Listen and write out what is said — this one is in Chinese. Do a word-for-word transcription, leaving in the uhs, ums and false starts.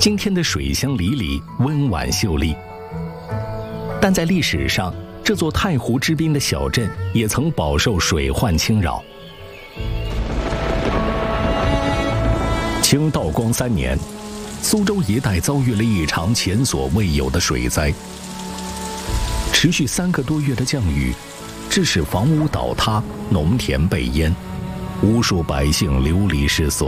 今天的水乡里里温婉秀丽，但在历史上，这座太湖之滨的小镇也曾饱受水患侵扰。清道光三年，苏州一带遭遇了一场前所未有的水灾，持续三个多月的降雨，致使房屋倒塌、农田被淹，无数百姓流离失所。